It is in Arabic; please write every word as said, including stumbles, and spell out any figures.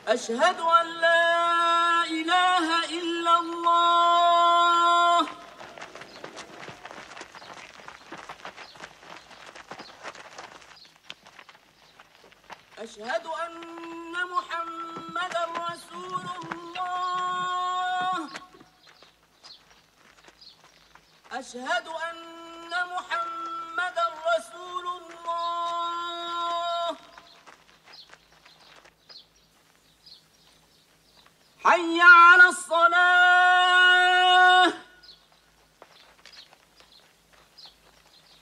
أشهد أن لا إله إلا الله. أشهد أن محمدًا رسول الله. أشهد أن محمدًا رسول الله. حي على الصلاة.